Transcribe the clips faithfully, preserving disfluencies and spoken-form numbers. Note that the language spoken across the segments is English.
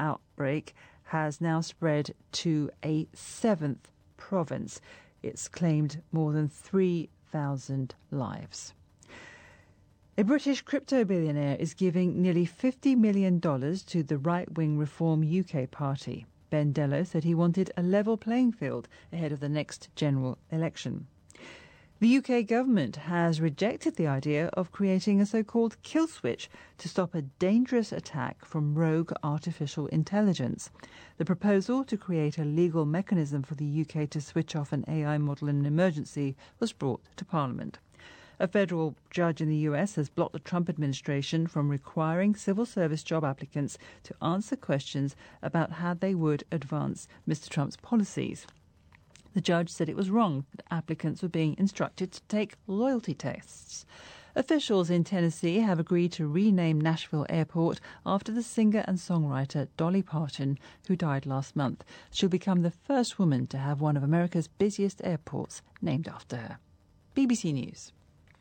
outbreak has now spread to a seventh province. It's claimed more than three thousand lives. A British crypto billionaire is giving nearly fifty million dollars to the right-wing Reform U K party. Ben Dello said he wanted a level playing field ahead of the next general election. The U K government has rejected the idea of creating a so-called kill switch to stop a dangerous attack from rogue artificial intelligence. The proposal to create a legal mechanism for the U K to switch off an A I model in an emergency was brought to Parliament. A federal judge in the U S has blocked the Trump administration from requiring civil service job applicants to answer questions about how they would advance Mister Trump's policies. The judge said it was wrong that applicants were being instructed to take loyalty tests. Officials in Tennessee have agreed to rename Nashville Airport after the singer and songwriter Dolly Parton, who died last month. She'll become the first woman to have one of America's busiest airports named after her. B B C News.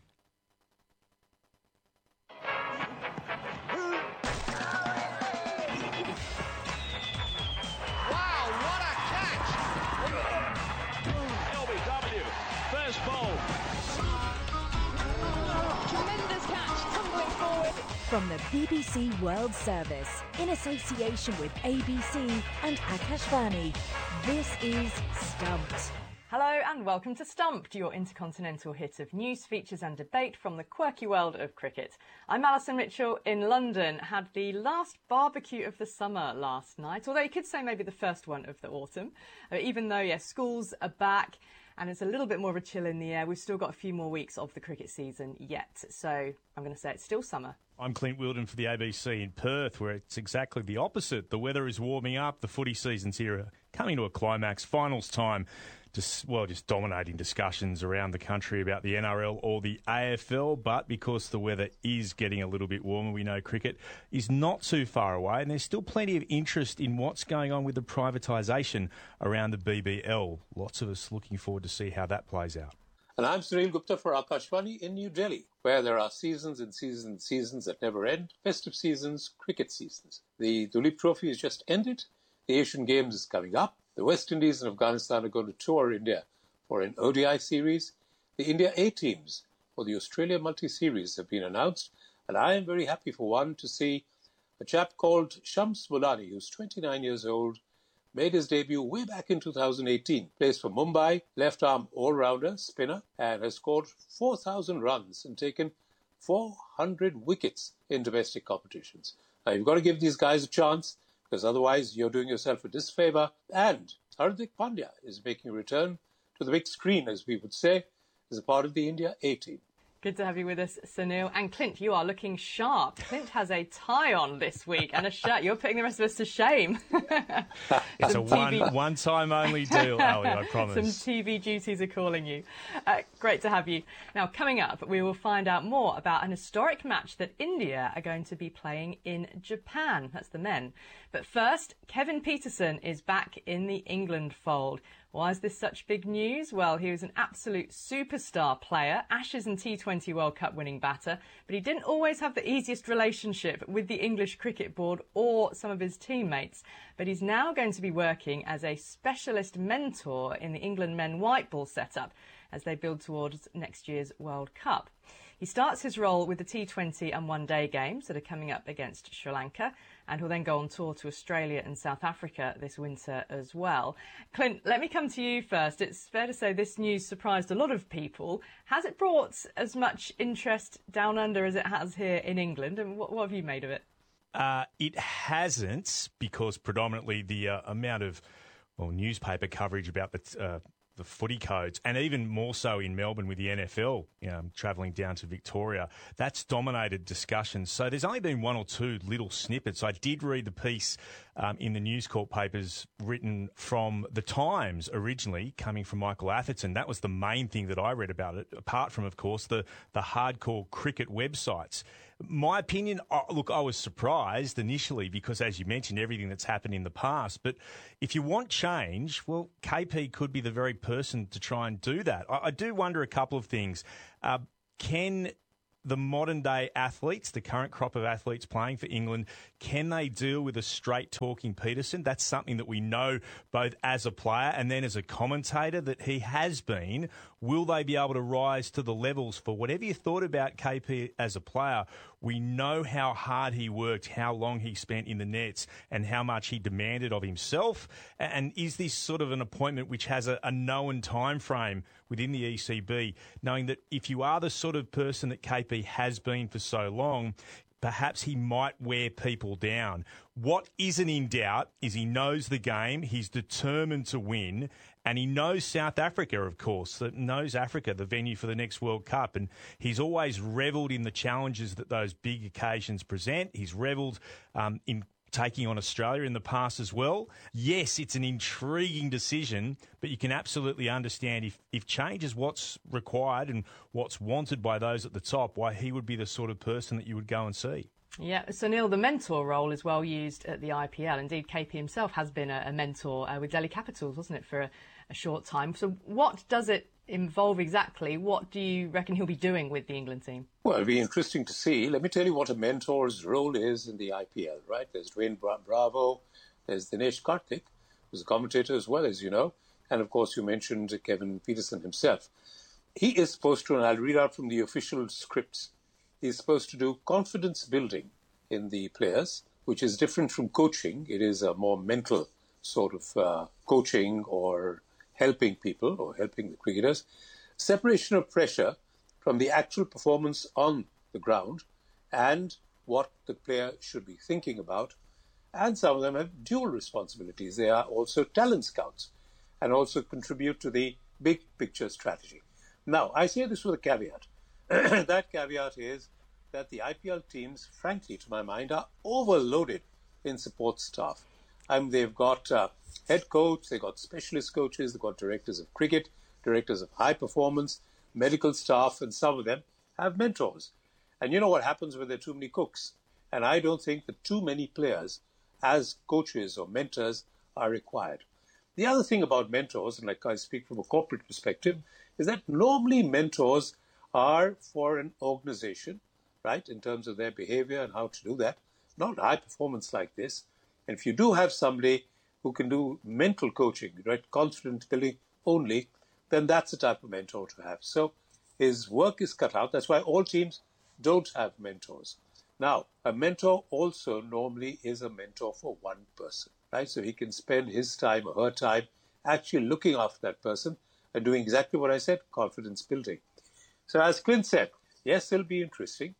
From the B B C World Service, in association with A B C and Akashvani, this is Stumped. Hello and welcome to Stumped, your intercontinental hit of news, features and debate from the quirky world of cricket. I'm Alison Mitchell in London. Had the last barbecue of the summer last night, although you could say maybe the first one of the autumn. Uh, even though, yes, schools are back and it's a little bit more of a chill in the air, we've still got a few more weeks of the cricket season yet. So I'm going to say it's still summer. I'm Clint Wilden for the A B C in Perth, where it's exactly the opposite. The weather is warming up, the footy season's here, coming to a climax, finals time. Just, well, just dominating discussions around the country about the N R L or the A F L. But because the weather is getting a little bit warmer, we know cricket is not too far away. And there's still plenty of interest in what's going on with the privatisation around the B B L. Lots of us looking forward to see how that plays out. And I'm Sunil Gupta for Akashvani in New Delhi, where there are seasons and seasons and seasons that never end, festive seasons, cricket seasons. The Duleep Trophy has just ended. The Asian Games is coming up. The West Indies and Afghanistan are going to tour India for an O D I series. The India A teams for the Australia Multi-Series have been announced. And I am very happy for one to see a chap called Shams Mulani, who's twenty-nine years old, made his debut way back in two thousand eighteen. Plays for Mumbai, left-arm all-rounder, spinner, and has scored four thousand runs and taken four hundred wickets in domestic competitions. Now, you've got to give these guys a chance, because otherwise you're doing yourself a disfavour. And Hardik Pandya is making a return to the big screen, as we would say, as a part of the India A team. Good to have you with us, Sunil. And Clint, you are looking sharp. Clint has a tie on this week and a shirt. You're putting the rest of us to shame. It's a one, one-time only deal, Ali, I promise. Some T V duties are calling you. Uh, great to have you. Now, coming up, we will find out more about an historic match that India are going to be playing in Japan. That's the men. But first, Kevin Pietersen is back in the England fold. Why is this such big news? Well, he was an absolute superstar player, Ashes and T twenty World Cup winning batter, but he didn't always have the easiest relationship with the English Cricket Board or some of his teammates. But he's now going to be working as a specialist mentor in the England men white ball setup as they build towards next year's World Cup. He starts his role with the T twenty and one day games that are coming up against Sri Lanka, and he'll then go on tour to Australia and South Africa this winter as well. Clint, let me come to you first. It's fair to say this news surprised a lot of people. Has it brought as much interest down under as it has here in England, and what, what have you made of it? Uh, it hasn't, because predominantly the uh, amount of well newspaper coverage about the uh, the footy codes, and even more so in Melbourne with the N F L, you know, travelling down to Victoria, that's dominated discussions. So there's only been one or two little snippets. I did read the piece um, in the News Corp papers written from The Times originally, coming from Michael Atherton. That was the main thing that I read about it, apart from, of course, the, the hardcore cricket websites. My opinion, oh, look, I was surprised initially because, as you mentioned, everything that's happened in the past. But if you want change, well, K P could be the very person to try and do that. I, I do wonder a couple of things. Uh, can the modern day athletes, the current crop of athletes playing for England, can they deal with a straight talking Peterson? That's something that we know both as a player and then as a commentator that he has been. Will they be able to rise to the levels? For whatever you thought about K P as a player, we know how hard he worked, how long he spent in the nets and how much he demanded of himself. And is this sort of an appointment which has a, a known time frame within the E C B, knowing that if you are the sort of person that K P has been for so long, perhaps he might wear people down. What isn't in doubt is he knows the game, he's determined to win, and he knows South Africa, of course, that knows Africa, the venue for the next World Cup. And he's always revelled in the challenges that those big occasions present. He's revelled um, in taking on Australia in the past as well. Yes, it's an intriguing decision, but you can absolutely understand if, if change is what's required and what's wanted by those at the top, why he would be the sort of person that you would go and see. Yeah, so Neil, the mentor role is well used at the I P L. Indeed, K P himself has been a, a mentor uh, with Delhi Capitals, wasn't it, for a, a short time. So what does it involve exactly? What do you reckon he'll be doing with the England team? Well, it'll be interesting to see. Let me tell you what a mentor's role is in the I P L, right? There's Dwayne Bra- Bravo, there's Dinesh Karthik, who's a commentator as well, as you know, and of course you mentioned Kevin Peterson himself. He is supposed to, and I'll read out from the official scripts, he's supposed to do confidence building in the players, which is different from coaching. It is a more mental sort of uh, coaching or helping people or helping the cricketers. Separation of pressure from the actual performance on the ground and what the player should be thinking about. And some of them have dual responsibilities. They are also talent scouts and also contribute to the big picture strategy. Now, I say this with a caveat. That caveat is that the I P L teams, frankly, to my mind, are overloaded in support staff. Um, they've got uh, head coach, they've got specialist coaches, they've got directors of cricket, directors of high performance, medical staff, and some of them have mentors. And you know what happens when there are too many cooks? And I don't think that too many players as coaches or mentors are required. The other thing about mentors, and like I speak from a corporate perspective, is that normally mentors are for an organization, right, in terms of their behavior and how to do that, not high performance like this. And if you do have somebody who can do mental coaching, right, confidence building only, then that's the type of mentor to have. So his work is cut out. That's why all teams don't have mentors. Now, a mentor also normally is a mentor for one person, right? So he can spend his time or her time actually looking after that person and doing exactly what I said, confidence building. So as Clint said, yes, it'll be interesting.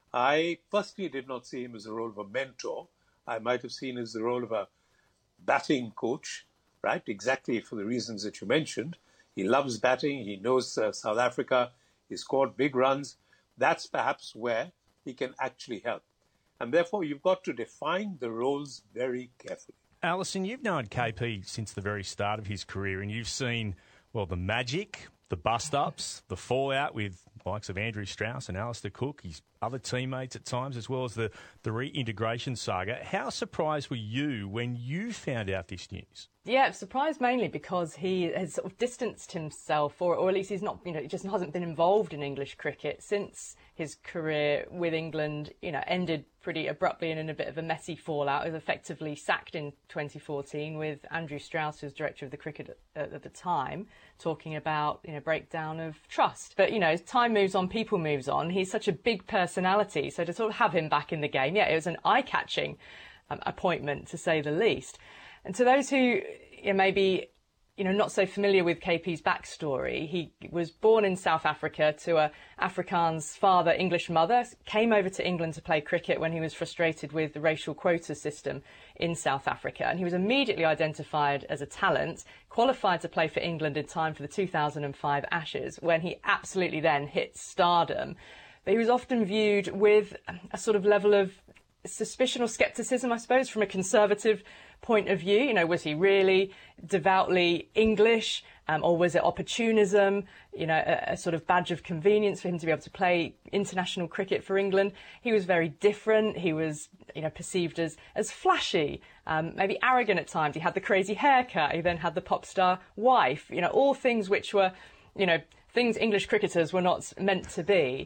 I personally did not see him as the role of a mentor. I might have seen as the role of a batting coach, right? Exactly for the reasons that you mentioned. He loves batting. He knows uh, South Africa. He scored big runs. That's perhaps where he can actually help. And therefore, you've got to define the roles very carefully. Alison, you've known K P since the very start of his career, and you've seen, well, the magic, the bust-ups, the fallout with the likes of Andrew Strauss and Alistair Cook, his other teammates at times, as well as the, the reintegration saga. How surprised were you when you found out this news? Yeah, surprised mainly because he has sort of distanced himself, or, or at least he's not, you know, he just hasn't been involved in English cricket since his career with England, you know, ended pretty abruptly and in a bit of a messy fallout. He was effectively sacked in twenty fourteen with Andrew Strauss, who was director of the cricket at, at the time, talking about, you know, breakdown of trust. But, you know, as time moves on, people moves on. He's such a big personality. So to sort of have him back in the game, yeah, it was an eye-catching um, appointment, to say the least. And to those who you know, maybe you know not so familiar with K P's backstory, he was born in South Africa to a Afrikaans father, English mother, came over to England to play cricket when he was frustrated with the racial quota system in South Africa. And he was immediately identified as a talent, qualified to play for England in time for the two thousand five Ashes, when he absolutely then hit stardom. But he was often viewed with a sort of level of suspicion or scepticism, I suppose, from a conservative point of view. You know, was he really devoutly English, um, or was it opportunism, you know, a, a sort of badge of convenience for him to be able to play international cricket for England? He was very different. He was, you know, perceived as, as flashy, um, maybe arrogant at times. He had the crazy haircut. He then had the pop star wife, you know, all things which were, you know, things English cricketers were not meant to be.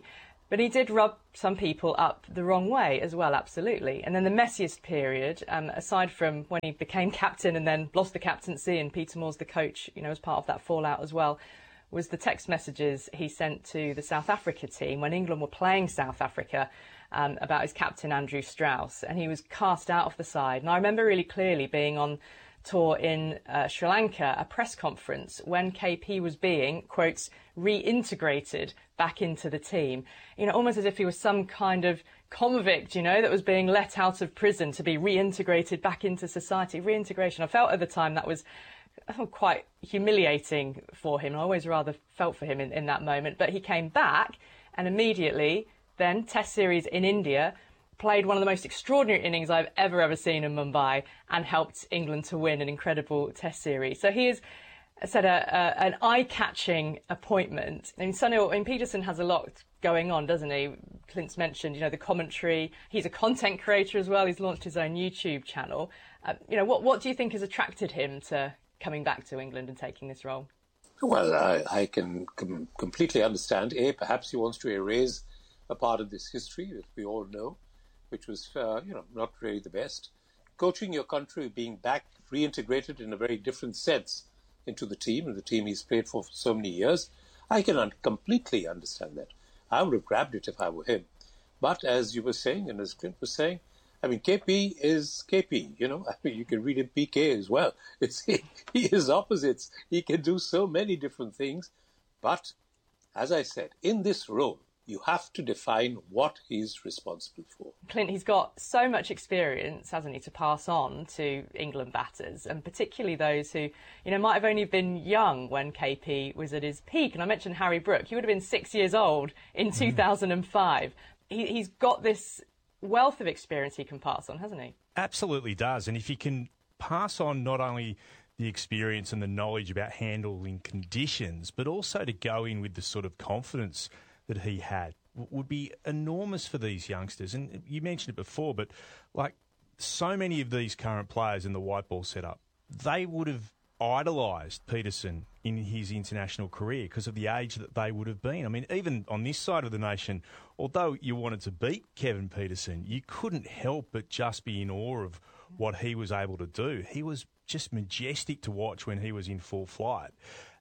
But he did rub some people up the wrong way as well, absolutely. And then the messiest period, um, aside from when he became captain and then lost the captaincy and Peter Moore's the coach, you know, as part of that fallout as well, was the text messages he sent to the South Africa team when England were playing South Africa um, about his captain, Andrew Strauss. And he was cast out of the side. And I remember really clearly being on tour in uh, Sri Lanka, a press conference when K P was being, quotes, reintegrated back into the team, you know, almost as if he was some kind of convict, you know, that was being let out of prison to be reintegrated back into society. Reintegration, I felt at the time that was quite humiliating for him. I always rather felt for him in, in that moment. But he came back and immediately then Test series in India, played one of the most extraordinary innings I've ever, ever seen in Mumbai and helped England to win an incredible Test series. So he is, said, a, a, an eye-catching appointment. I mean, Sunil, I mean, Pietersen has a lot going on, doesn't he? Clint's mentioned, you know, the commentary. He's a content creator as well. He's launched his own YouTube channel. Uh, you know, what, what do you think has attracted him to coming back to England and taking this role? Well, I, I can com- completely understand. A, perhaps he wants to erase a part of this history that we all know, which was, uh, you know, not really the best. Coaching your country, being back, reintegrated in a very different sense into the team, and the team he's played for for so many years, I can un- completely understand that. I would have grabbed it if I were him. But as you were saying, and as Clint was saying, I mean, K P is K P, you know. I mean, you can read him P K as well. It's, he, he is opposites. He can do so many different things. But, as I said, in this role, you have to define what he's responsible for. Clint, he's got so much experience, hasn't he, to pass on to England batters, and particularly those who, you know, might have only been young when K P was at his peak. And I mentioned Harry Brook. He would have been six years old in two thousand five. He, he's got this wealth of experience he can pass on, hasn't he? Absolutely does. And if you can pass on not only the experience and the knowledge about handling conditions, but also to go in with the sort of confidence that he had, would be enormous for these youngsters. And you mentioned it before, but like so many of these current players in the white ball setup, they would have idolised Pietersen in his international career because of the age that they would have been. I mean, even on this side of the nation, although you wanted to beat Kevin Pietersen, you couldn't help but just be in awe of what he was able to do. He was just majestic to watch when he was in full flight.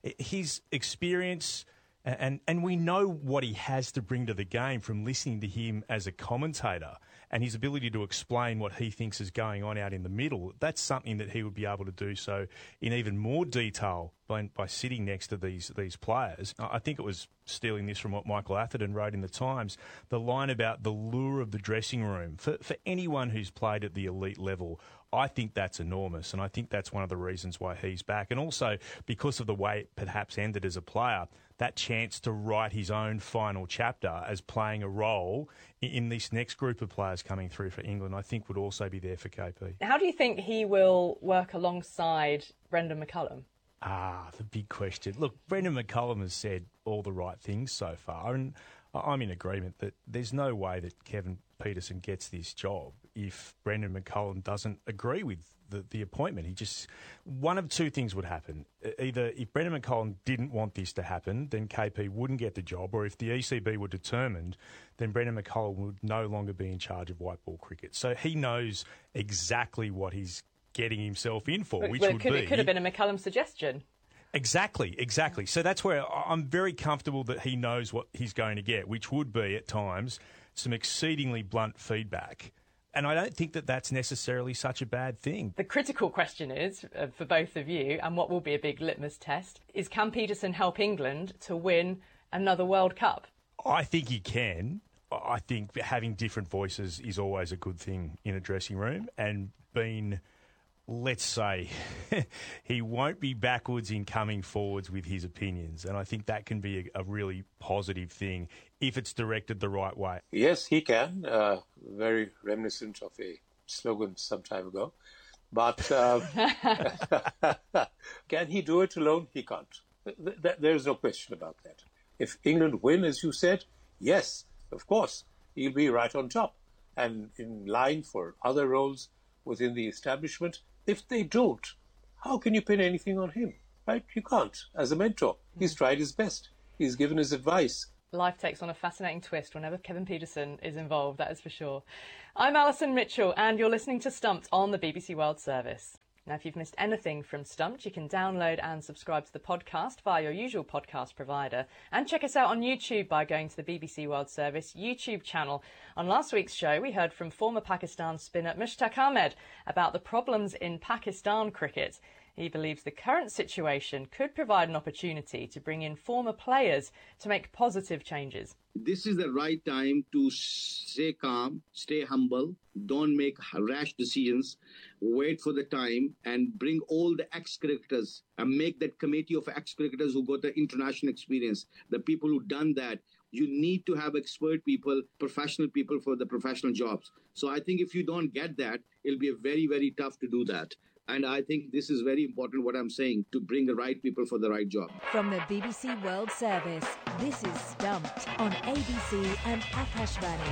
His experience, and, and we know what he has to bring to the game from listening to him as a commentator, and his ability to explain what he thinks is going on out in the middle, that's something that he would be able to do so in even more detail by, by sitting next to these these players. I think it was stealing this from what Michael Atherton wrote in the Times, the line about the lure of the dressing room. For, for anyone who's played at the elite level, I think that's enormous, and I think that's one of the reasons why he's back. And also, because of the way it perhaps ended as a player, that chance to write his own final chapter as playing a role in this next group of players coming through for England, I think would also be there for K P. How do you think he will work alongside Brendan McCullum? Ah, the big question. Look, Brendan McCullum has said all the right things so far, and I'm in agreement that there's no way that Kevin Pietersen gets this job if Brendan McCullum doesn't agree with the, the appointment. He just, one of two things would happen. Either if Brendan McCullum didn't want this to happen, then K P wouldn't get the job, or if the E C B were determined, then Brendan McCullum would no longer be in charge of white ball cricket. So he knows exactly what he's getting himself in for, which well, would could, be... It could have been a McCullum suggestion. Exactly, exactly. So that's where I'm very comfortable that he knows what he's going to get, which would be, at times, some exceedingly blunt feedback. And I don't think that that's necessarily such a bad thing. The critical question is, uh, for both of you, and what will be a big litmus test, is can Pietersen help England to win another World Cup? I think he can. I think having different voices is always a good thing in a dressing room, and being... let's say, he won't be backwards in coming forwards with his opinions. And I think that can be a, a really positive thing if it's directed the right way. Yes, he can. Uh, very reminiscent of a slogan some time ago. But uh, can he do it alone? He can't. Th- th- there's no question about that. If England win, as you said, yes, of course, he'll be right on top and in line for other roles within the establishment. If they don't, how can you pin anything on him, right? You can't. As a mentor, he's tried his best. He's given his advice. Life takes on a fascinating twist whenever Kevin Pietersen is involved, that is for sure. I'm Alison Mitchell, and you're listening to Stumped on the B B C World Service. Now, if you've missed anything from Stumped, you can download and subscribe to the podcast via your usual podcast provider, and check us out on YouTube by going to the B B C World Service YouTube channel. On last week's show, we heard from former Pakistan spinner Mushtaq Ahmed about the problems in Pakistan cricket. He believes the current situation could provide an opportunity to bring in former players to make positive changes. This is the right time to stay calm, stay humble, don't make rash decisions, wait for the time and bring all the ex-cricketers and make that committee of ex-cricketers who got the international experience, the people who done that. You need to have expert people, professional people for the professional jobs. So I think if you don't get that, it'll be very, very tough to do that. And I think this is very important, what I'm saying, to bring the right people for the right job. From the B B C World Service, this is Stumped on A B C and Akashvani.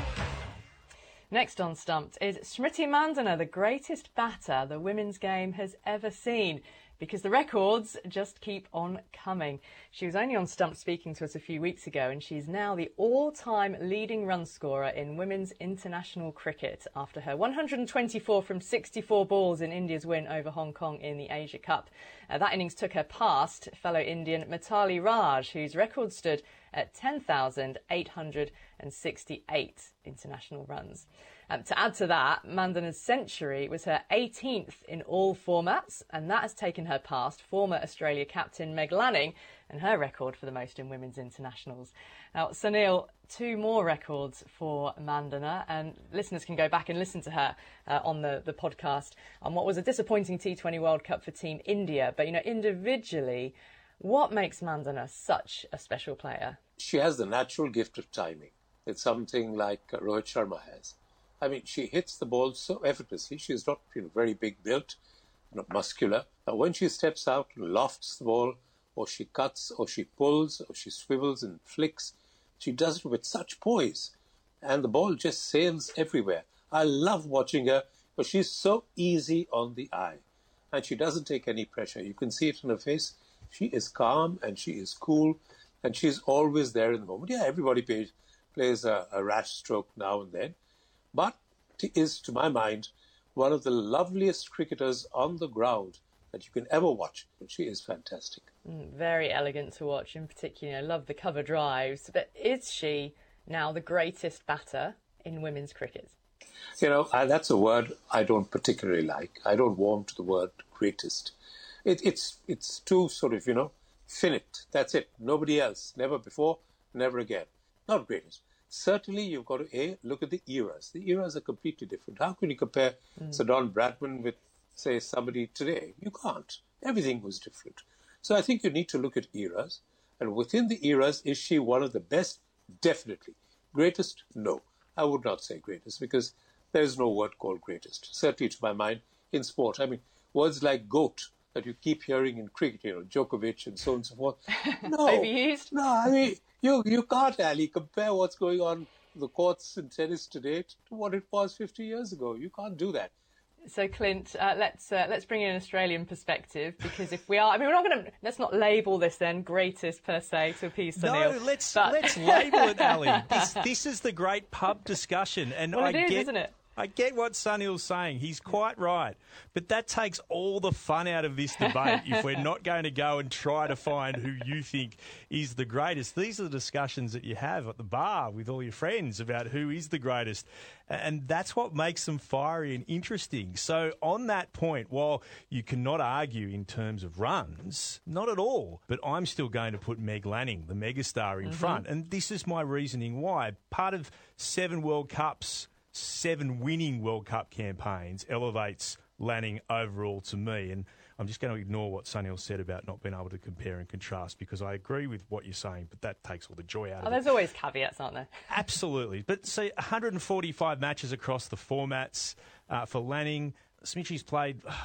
Next on Stumped is Smriti Mandhana, the greatest batter the women's game has ever seen, because the records just keep on coming. She was only on Stumped speaking to us a few weeks ago, and she's now the all-time leading run scorer in women's international cricket after her one hundred twenty-four from sixty-four balls in India's win over Hong Kong in the Asia Cup. Uh, that innings took her past fellow Indian Mithali Raj, whose record stood at ten thousand eight hundred sixty-eight international runs. Um, to add to that, Mandhana's century was her eighteenth in all formats, and that has taken her past former Australia captain Meg Lanning and her record for the most in women's internationals. Now, Sunil, two more records for Mandhana, and listeners can go back and listen to her uh, on the, the podcast on what was a disappointing T twenty World Cup for Team India. But, you know, individually, what makes Mandhana such a special player? She has the natural gift of timing. It's something like uh, Rohit Sharma has. I mean, she hits the ball so effortlessly. She's not, you know, very big built, not muscular. Now, when she steps out and lofts the ball, or she cuts, or she pulls, or she swivels and flicks, she does it with such poise. And the ball just sails everywhere. I love watching her, but she's so easy on the eye. And she doesn't take any pressure. You can see it in her face. She is calm and she is cool, and she's always there in the moment. Yeah, everybody plays, plays a, a rash stroke now and then. But she is, to my mind, one of the loveliest cricketers on the ground that you can ever watch. She is fantastic. Mm, very elegant to watch. In particular, I love the cover drives. But is she now the greatest batter in women's cricket? You know, I, that's a word I don't particularly like. I don't warm to the word greatest. It, it's it's too sort of, you know, finite. That's it. Nobody else. Never before, never again. Not greatest. Certainly, you've got to, A, look at the eras. The eras are completely different. How can you compare mm. Sir Don Bradman with, say, somebody today? You can't. Everything was different. So I think you need to look at eras. And within the eras, is she one of the best? Definitely. Greatest? No. I would not say greatest, because there is no word called greatest. Certainly, to my mind, in sport. I mean, words like GOAT that you keep hearing in cricket, you know, Djokovic and so on and so forth. No. Overused? No, I mean... You you can't, Ali, compare what's going on in the courts in tennis today to what it was fifty years ago. You can't do that. So, Clint, uh, let's uh, let's bring in an Australian perspective, because if we are, I mean, we're not going to, let's not label this then greatest per se to appease Sunil. No, let's but... let's label it, Ali. This this is the great pub discussion, and well, I it is, get, isn't it? I get what Sunil's saying. He's quite right. But that takes all the fun out of this debate if we're not going to go and try to find who you think is the greatest. These are the discussions that you have at the bar with all your friends about who is the greatest. And that's what makes them fiery and interesting. So on that point, while you cannot argue in terms of runs, not at all, but I'm still going to put Meg Lanning, the megastar, in mm-hmm. front. And this is my reasoning why. Part of seven World Cups, seven winning World Cup campaigns elevates Lanning overall to me. And I'm just going to ignore what Sunil said about not being able to compare and contrast, because I agree with what you're saying, but that takes all the joy out oh, of there's it. There's always caveats, aren't there? Absolutely. But see, one hundred forty-five matches across the formats uh, for Lanning. Smitchy's played uh,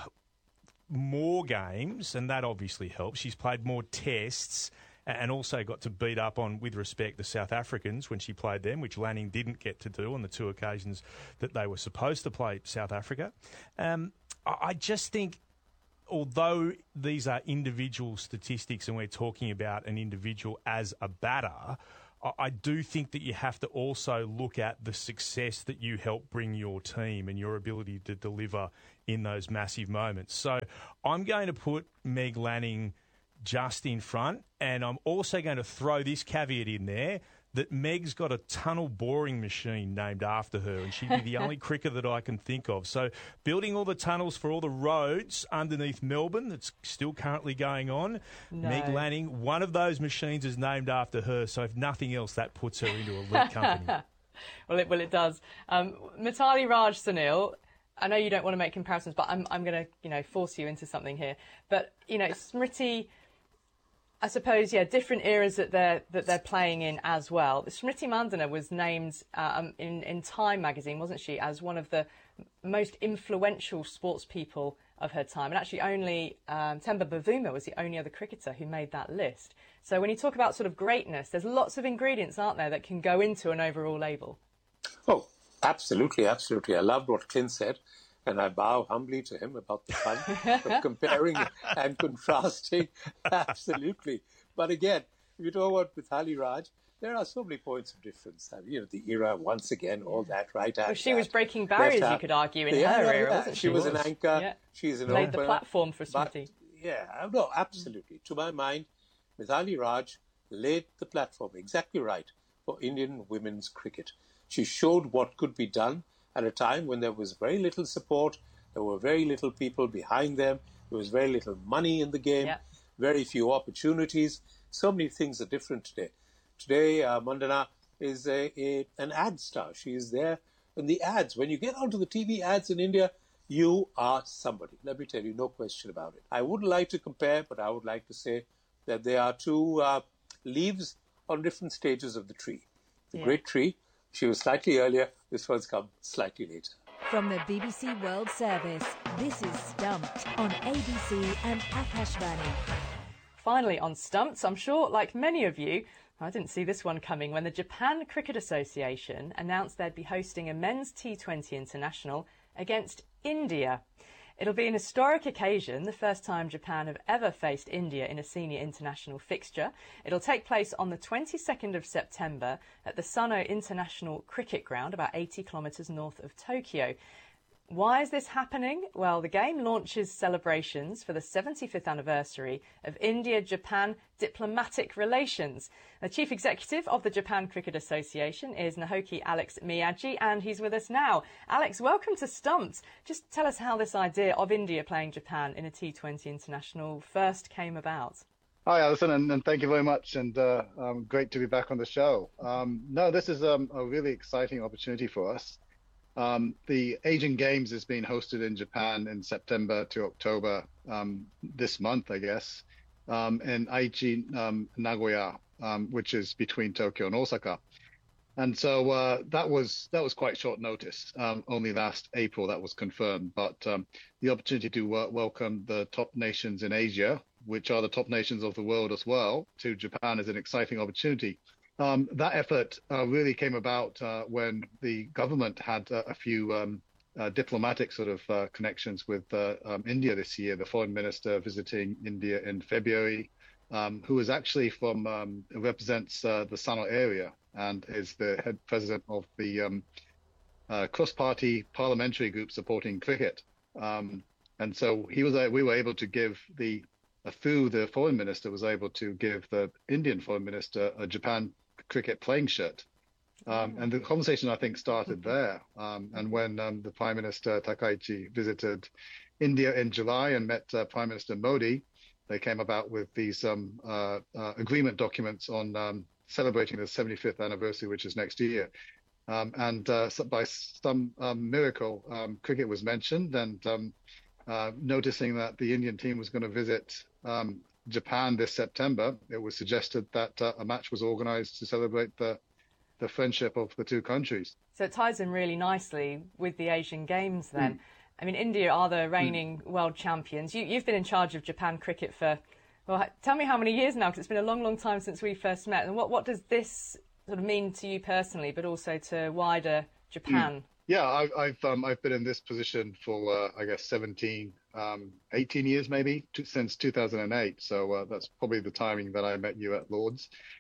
more games, and that obviously helps. She's played more tests, and also got to beat up on, with respect, the South Africans when she played them, which Lanning didn't get to do on the two occasions that they were supposed to play South Africa. Um, I just think, although these are individual statistics and we're talking about an individual as a batter, I, I do think that you have to also look at the success that you help bring your team and your ability to deliver in those massive moments. So I'm going to put Meg Lanning just in front, and I'm also going to throw this caveat in there that Meg's got a tunnel boring machine named after her, and she'd be the only cricketer that I can think of. So building all the tunnels for all the roads underneath Melbourne, that's still currently going on. No. Meg Lanning, one of those machines is named after her, so if nothing else, that puts her into elite company. well, it, well, it does. Um, Mithali Raj, Sunil, I know you don't want to make comparisons, but I'm, I'm going to, you know, force you into something here. But, you know, Smriti, I suppose, yeah, different eras that they're that they're playing in as well. Smriti Mandhana was named um, in in Time magazine, wasn't she, as one of the most influential sports people of her time. And actually, only um, Temba Bavuma was the only other cricketer who made that list. So when you talk about sort of greatness, there's lots of ingredients, aren't there, that can go into an overall label. Oh, absolutely, absolutely. I loved what Clint said. And I bow humbly to him about the fun of comparing and contrasting. Absolutely. But again, if you talk about Mithali Raj, there are so many points of difference. You know, the era, once again, all that, right? Well, she was breaking barriers, you could argue, in yeah, her yeah, era, yeah. wasn't she? She was an anchor. Yeah. She's an Laid opener. the platform for Smriti. Yeah, no, absolutely. To my mind, Mithali Raj laid the platform, exactly right, for Indian women's cricket. She showed what could be done at a time when there was very little support, there were very little people behind them, there was very little money in the game, yeah. very few opportunities. So many things are different today. Today, uh, Mandhana is a, a, an ad star. She is there in the ads. When you get onto the T V ads in India, you are somebody. Let me tell you, no question about it. I wouldn't like to compare, but I would like to say that there are two uh, leaves on different stages of the tree. The yeah. great tree, she was slightly earlier, this one's come slightly later. From the B B C World Service, this is Stumped on A B C and Akashvani. Finally on Stumped, I'm sure, like many of you, I didn't see this one coming when the Japan Cricket Association announced they'd be hosting a men's T twenty international against India. It'll be an historic occasion, the first time Japan have ever faced India in a senior international fixture. It'll take place on the twenty-second of September at the Sano International Cricket Ground, about eighty kilometres north of Tokyo. Why is this happening? Well, the game launches celebrations for the seventy-fifth anniversary of India-Japan diplomatic relations. The chief executive of the Japan Cricket Association is Naoki Alex Miyagi, and he's with us now. Alex, welcome to Stumped. Just tell us how this idea of India playing Japan in a T twenty international first came about. Hi, Alison, and, and thank you very much, and uh, um, great to be back on the show. Um, no, this is um, a really exciting opportunity for us. Um, the Asian Games is being hosted in Japan in September to October um, this month, I guess, um, in Aichi, um, Nagoya, um, which is between Tokyo and Osaka. And so uh, that was that was quite short notice. Um, only last April that was confirmed. But um, the opportunity to uh, welcome the top nations in Asia, which are the top nations of the world as well, to Japan is an exciting opportunity. Um, that effort uh, really came about uh, when the government had uh, a few um, uh, diplomatic sort of uh, connections with uh, um, India this year. The foreign minister visiting India in February, um, who is actually from, um, represents uh, the Sano area and is the head president of the um, uh, cross-party parliamentary group supporting cricket. Um, and so he was, uh, we were able to give the, uh, through the foreign minister, was able to give the Indian foreign minister a Japan cricket playing shirt. Um, and the conversation, I think, started there. Um, and when um, the Prime Minister Takaichi visited India in July and met uh, Prime Minister Modi, they came about with these um, uh, uh, agreement documents on um, celebrating the seventy-fifth anniversary, which is next year. Um, and uh, so by some um, miracle, um, cricket was mentioned, and um, uh, noticing that the Indian team was going to visit um, Japan this September, it was suggested that uh, a match was organised to celebrate the the friendship of the two countries. So it ties in really nicely with the Asian Games then. Mm. I mean, India are the reigning mm. world champions. You, you've been in charge of Japan cricket for, well, tell me how many years now, because it's been a long, long time since we first met. And what, what does this sort of mean to you personally, but also to wider Japan? Mm. Yeah, I've I've, um, I've been in this position for uh, I guess seventeen, um, eighteen years maybe to, since two thousand eight. So uh, that's probably the timing that I met you at Lord's.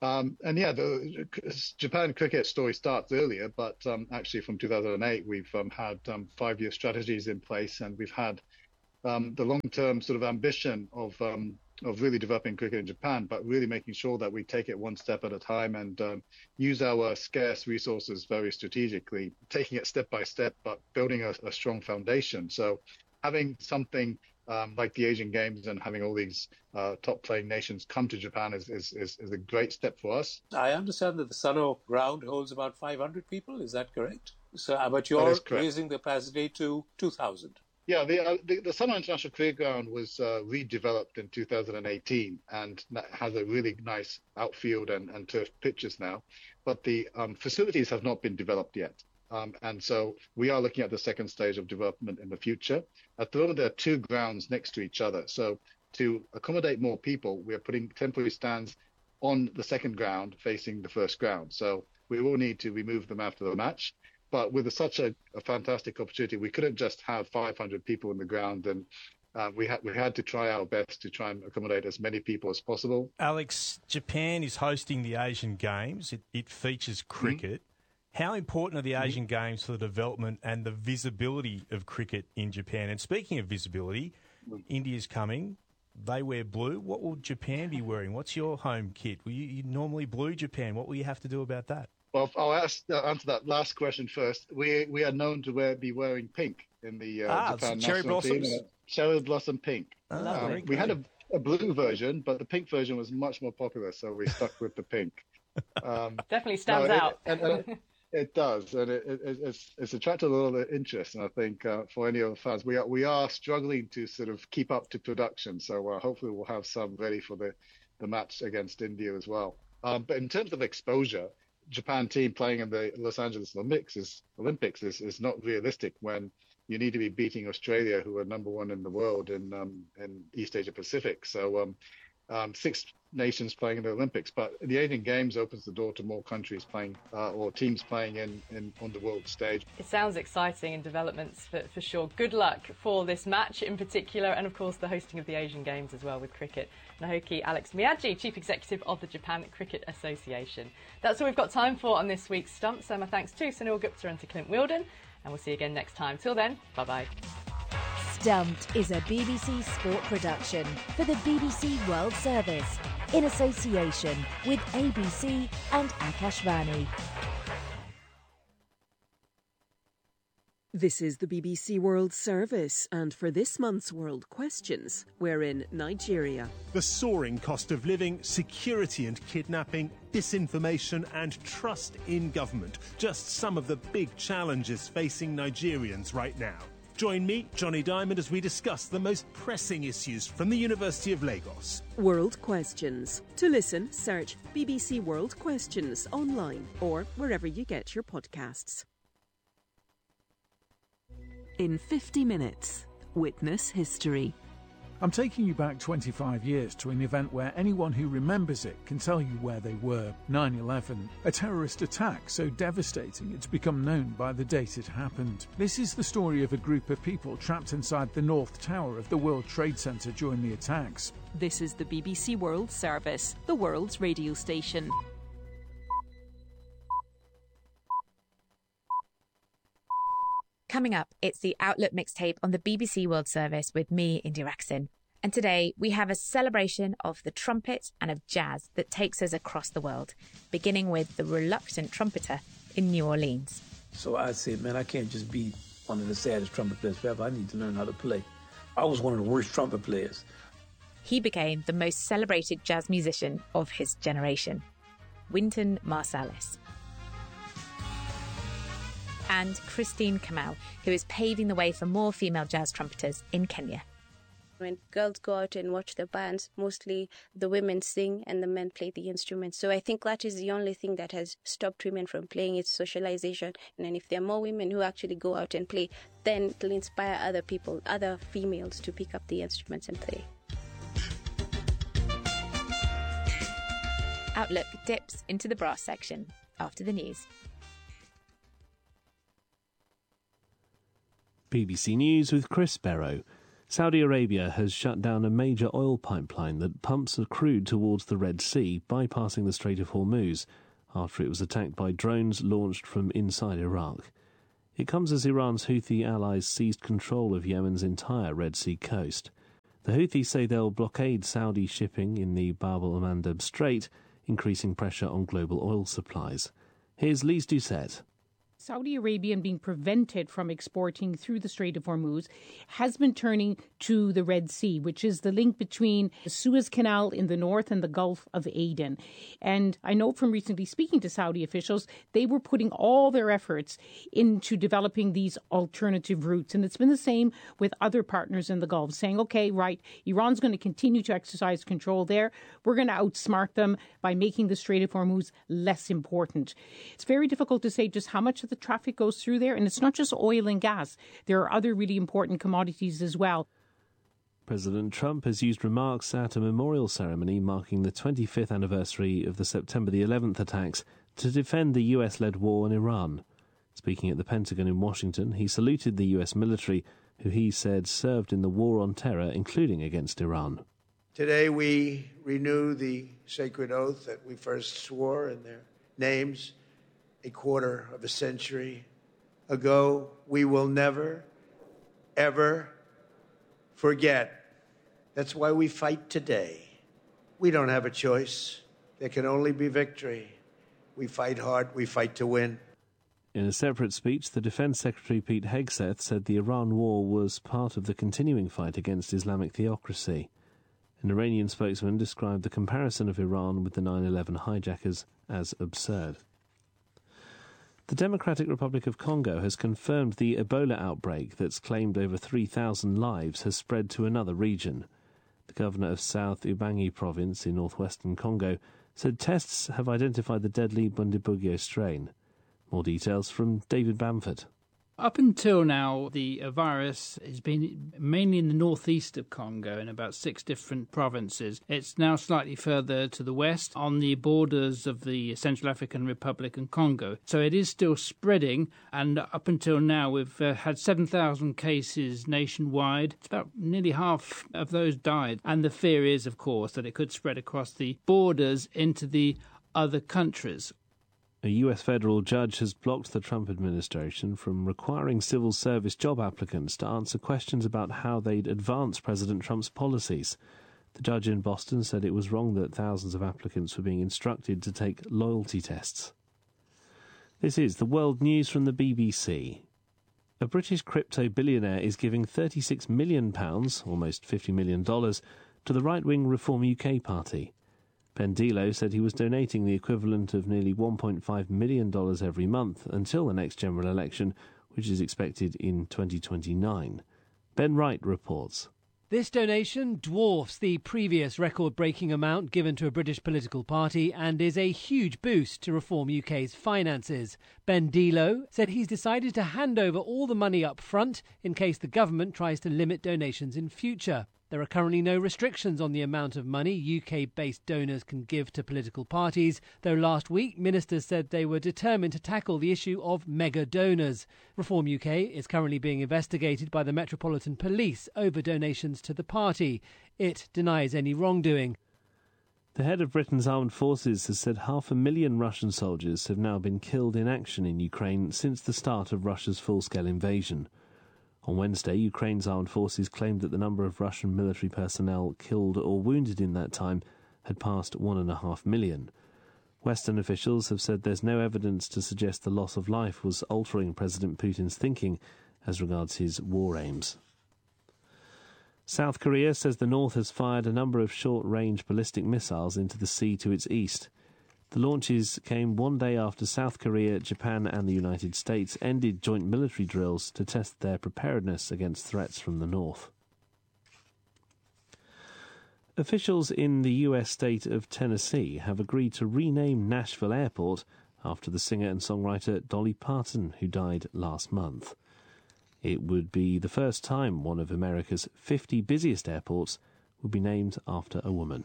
Um, and yeah, the Japan cricket story starts earlier, but um, actually from two thousand eight, we've um, had um, five-year strategies in place, and we've had um, the long-term sort of ambition of um, of really developing cricket in Japan, but really making sure that we take it one step at a time and um, use our scarce resources very strategically, taking it step by step, but building a, a strong foundation. So having something Um, like the Asian Games and having all these uh, top playing nations come to Japan is, is, is, is a great step for us. I understand that the Sano ground holds about five hundred people. Is that correct? So, uh, but you're raising the capacity to two thousand. Yeah, the, uh, the, the Sano International Cricket Ground was uh, redeveloped in two thousand eighteen and has a really nice outfield and, and turf pitches now. But the um, facilities have not been developed yet. Um, and so we are looking at the second stage of development in the future. At the moment, there are two grounds next to each other. So to accommodate more people, we are putting temporary stands on the second ground facing the first ground. So we will need to remove them after the match. But with such a, a fantastic opportunity, we couldn't just have five hundred people in the ground. And uh, we, ha- we had to try our best to try and accommodate as many people as possible. Alex, Japan is hosting the Asian Games. It, it features cricket. Mm-hmm. How important are the Asian Games for the development and the visibility of cricket in Japan? And speaking of visibility, India's coming. They wear blue. What will Japan be wearing? What's your home kit? Will you, you normally blue Japan? What will you have to do about that? Well, I'll ask, uh, answer that last question first. We we are known to wear, be wearing pink in the uh, ah, Japan cherry national blossoms? team. Cherry blossom pink. Oh, um, we had a, a blue version, but the pink version was much more popular, so we stuck with the pink. Um, Definitely stands no, it, out. and, and, It does, and it, it, it's, it's attracted a lot of interest. And I think uh, for any of the fans, we are we are struggling to sort of keep up to production. So uh, hopefully we'll have some ready for the, the match against India as well. Um, but in terms of exposure, Japan team playing in the Los Angeles Olympics is Olympics is, is not realistic when you need to be beating Australia, who are number one in the world in um, in East Asia Pacific. So um, um, six nations playing in the Olympics, but the Asian Games opens the door to more countries playing uh, or teams playing in, in on the world stage. It sounds exciting and developments for, for sure. Good luck for this match in particular, and of course the hosting of the Asian Games as well with cricket. Nahoki Alex Miyagi, Chief Executive of the Japan Cricket Association. That's all we've got time for on this week's Stump, so my thanks to Sunil Gupta and to Clint Wilden, and we'll see you again next time. Till then, bye-bye. Stumped is a B B C sport production for the B B C World Service in association with A B C and Akashvani. This is the B B C World Service, and for this month's World Questions, we're in Nigeria. The soaring cost of living, security and kidnapping, disinformation and trust in government. Just some of the big challenges facing Nigerians right now. Join me, Johnny Diamond, as we discuss the most pressing issues from the University of Lagos. World Questions. To listen, search B B C World Questions online or wherever you get your podcasts. In fifty minutes, witness history. I'm taking you back twenty-five years to an event where anyone who remembers it can tell you where they were. nine eleven, a terrorist attack so devastating it's become known by the date it happened. This is the story of a group of people trapped inside the North Tower of the World Trade Center during the attacks. This is the B B C World Service, the world's radio station. Coming up, it's the Outlook mixtape on the B B C World Service with me, India Raxin. And today we have a celebration of the trumpet and of jazz that takes us across the world, beginning with the reluctant trumpeter in New Orleans. So I said, man, I can't just be one of the saddest trumpet players forever. I need to learn how to play. I was one of the worst trumpet players. He became the most celebrated jazz musician of his generation, Wynton Marsalis. And Christine Kamau, who is paving the way for more female jazz trumpeters in Kenya. When girls go out and watch the bands, mostly the women sing and the men play the instruments. So I think that is the only thing that has stopped women from playing, is socialization. And then if there are more women who actually go out and play, then it'll inspire other people, other females to pick up the instruments and play. Outlook dips into the brass section after the news. B B C News with Chris Barrow. Saudi Arabia has shut down a major oil pipeline that pumps crude towards the Red Sea, bypassing the Strait of Hormuz, after it was attacked by drones launched from inside Iraq. It comes as Iran's Houthi allies seized control of Yemen's entire Red Sea coast. The Houthis say they'll blockade Saudi shipping in the Bab el-Mandeb Strait, increasing pressure on global oil supplies. Here's Lise Doucette. Saudi Arabia, being prevented from exporting through the Strait of Hormuz, has been turning to the Red Sea, which is the link between the Suez Canal in the north and the Gulf of Aden. And I know from recently speaking to Saudi officials, they were putting all their efforts into developing these alternative routes. And it's been the same with other partners in the Gulf, saying, OK, right, Iran's going to continue to exercise control there. We're going to outsmart them by making the Strait of Hormuz less important. It's very difficult to say just how much of the traffic goes through there, and it's not just oil and gas. There are other really important commodities as well. President Trump has used remarks at a memorial ceremony marking the twenty-fifth anniversary of the September the eleventh attacks to defend the U S-led war in Iran. Speaking at the Pentagon in Washington, he saluted the U S military, who he said served in the war on terror, including against Iran. Today we renew the sacred oath that we first swore in their names a quarter of a century ago. We will never, ever forget. That's why we fight today. We don't have a choice. There can only be victory. We fight hard. We fight to win. In a separate speech, the Defense Secretary Pete Hegseth said the Iran war was part of the continuing fight against Islamic theocracy. An Iranian spokesman described the comparison of Iran with the nine eleven hijackers as absurd. The Democratic Republic of Congo has confirmed the Ebola outbreak that's claimed over three thousand lives has spread to another region. The governor of South Ubangi province in northwestern Congo said tests have identified the deadly Bundibugyo strain. More details from David Bamford. Up until now, the virus has been mainly in the northeast of Congo in about six different provinces. It's now slightly further to the west on the borders of the Central African Republic and Congo. So it is still spreading, and up until now we've uh, had seven thousand cases nationwide. It's about nearly half of those died. And the fear is, of course, that it could spread across the borders into the other countries. A U S federal judge has blocked the Trump administration from requiring civil service job applicants to answer questions about how they'd advance President Trump's policies. The judge in Boston said it was wrong that thousands of applicants were being instructed to take loyalty tests. This is the world news from the B B C. A British crypto billionaire is giving thirty-six million pounds, almost fifty million dollars, to the right-wing Reform U K party. Ben Delo said he was donating the equivalent of nearly one point five million dollars every month until the next general election, which is expected in twenty twenty-nine. Ben Wright reports. This donation dwarfs the previous record-breaking amount given to a British political party and is a huge boost to Reform U K's finances. Ben Delo said he's decided to hand over all the money up front in case the government tries to limit donations in future. There are currently no restrictions on the amount of money U K-based donors can give to political parties, though last week ministers said they were determined to tackle the issue of mega donors. Reform U K is currently being investigated by the Metropolitan Police over donations to the party. It denies any wrongdoing. The head of Britain's armed forces has said half a million Russian soldiers have now been killed in action in Ukraine since the start of Russia's full-scale invasion. On Wednesday, Ukraine's armed forces claimed that the number of Russian military personnel killed or wounded in that time had passed one and a half million. Western officials have said there's no evidence to suggest the loss of life was altering President Putin's thinking as regards his war aims. South Korea says the North has fired a number of short-range ballistic missiles into the sea to its east. The launches came one day after South Korea, Japan and the United States ended joint military drills to test their preparedness against threats from the north. Officials in the U S state of Tennessee have agreed to rename Nashville Airport after the singer and songwriter Dolly Parton, who died last month. It would be the first time one of America's fifty busiest airports would be named after a woman.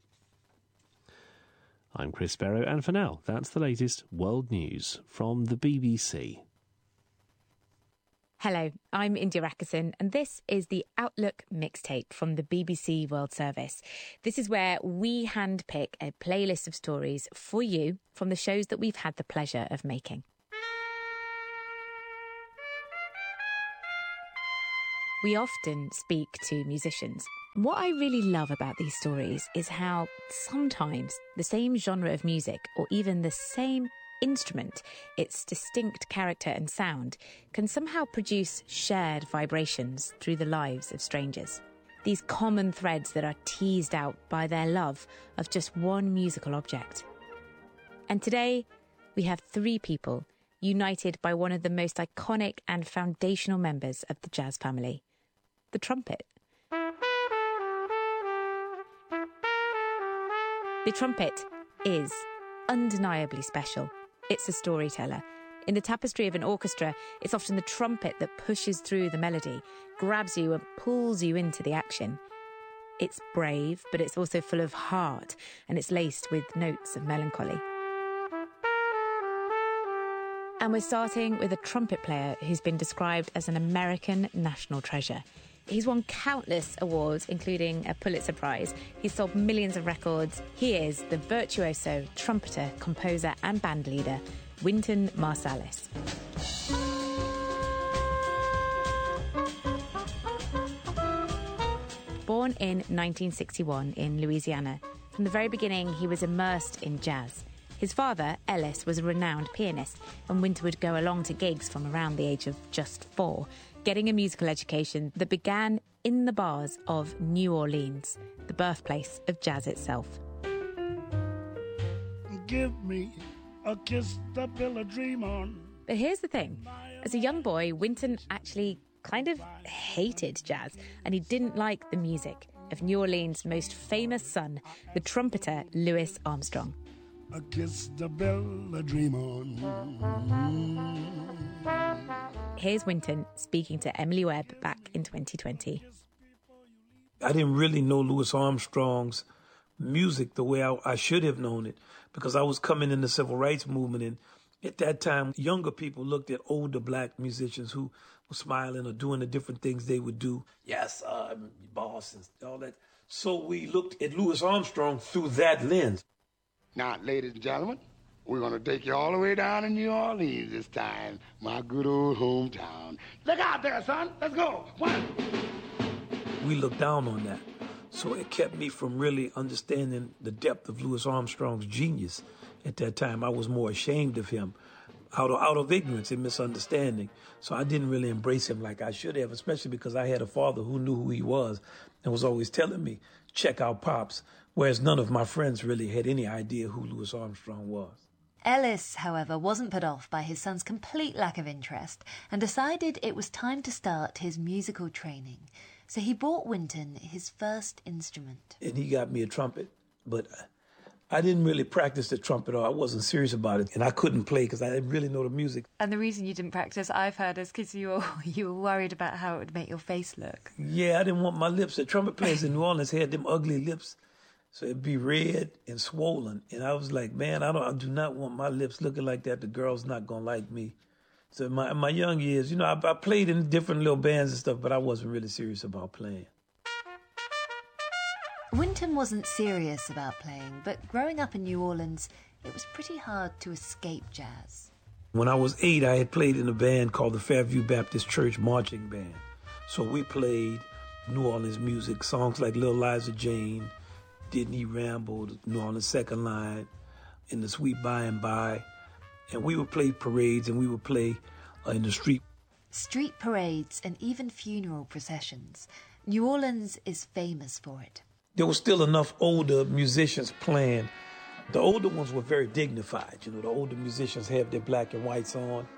I'm Chris Sparrow, and for now, that's the latest world news from the B B C. Hello, I'm India Rackerson, and this is the Outlook mixtape from the B B C World Service. This is where we handpick a playlist of stories for you from the shows that we've had the pleasure of making. We often speak to musicians. What I really love about these stories is how sometimes the same genre of music, or even the same instrument, its distinct character and sound, can somehow produce shared vibrations through the lives of strangers. These common threads that are teased out by their love of just one musical object. And today, we have three people united by one of the most iconic and foundational members of the jazz family, the trumpet. The trumpet is undeniably special. It's a storyteller. In the tapestry of an orchestra, it's often the trumpet that pushes through the melody, grabs you and pulls you into the action. It's brave, but it's also full of heart, and it's laced with notes of melancholy. And we're starting with a trumpet player who's been described as an American national treasure. He's won countless awards, including a Pulitzer Prize. He's sold millions of records. He is the virtuoso, trumpeter, composer and band leader, Wynton Marsalis. Born in nineteen sixty-one in Louisiana, from the very beginning he was immersed in jazz. His father, Ellis, was a renowned pianist, and Wynton would go along to gigs from around the age of just four, getting a musical education that began in the bars of New Orleans, the birthplace of jazz itself. Give me a kiss to build a dream on. But here's the thing. As a young boy, Wynton actually kind of hated jazz, and he didn't like the music of New Orleans' most famous son, the trumpeter Louis Armstrong. A kiss to build a dream on. Here's Wynton speaking to Emily Webb back in twenty twenty. I didn't really know Louis Armstrong's music the way I, I should have known it, because I was coming in the civil rights movement, and at that time, younger people looked at older black musicians who were smiling or doing the different things they would do. Yes, uh, boss and all that. So we looked at Louis Armstrong through that lens. Now, ladies and gentlemen, we're going to take you all the way down to New Orleans this time, my good old hometown. Look out there, son. Let's go. One. We looked down on that. So it kept me from really understanding the depth of Louis Armstrong's genius at that time. I was more ashamed of him out of, out of ignorance and misunderstanding. So I didn't really embrace him like I should have, especially because I had a father who knew who he was and was always telling me, check out Pops, whereas none of my friends really had any idea who Louis Armstrong was. Ellis, however, wasn't put off by his son's complete lack of interest and decided it was time to start his musical training. So he bought Wynton his first instrument. And he got me a trumpet, but I didn't really practice the trumpet, or I wasn't serious about it, and I couldn't play because I didn't really know the music. And the reason you didn't practice, I've heard, is because you were, you were worried about how it would make your face look. Yeah, I didn't want my lips. The trumpet players in New Orleans had them ugly lips, so it'd be red and swollen. And I was like, man, I don't, I do not want my lips looking like that. The girl's not going to like me. So in my, in my young years, you know, I, I played in different little bands and stuff, but I wasn't really serious about playing. Wynton wasn't serious about playing, but growing up in New Orleans, it was pretty hard to escape jazz. When I was eight, I had played in a band called the Fairview Baptist Church Marching Band. So we played New Orleans music, songs like Little Liza Jane, Didn't He Ramble, New Orleans Second Line, In the Sweet By and By. And we would play parades, and we would play uh, in the street. Street parades and even funeral processions. New Orleans is famous for it. There was still enough older musicians playing. The older ones were very dignified. You know, the older musicians have their black and whites on.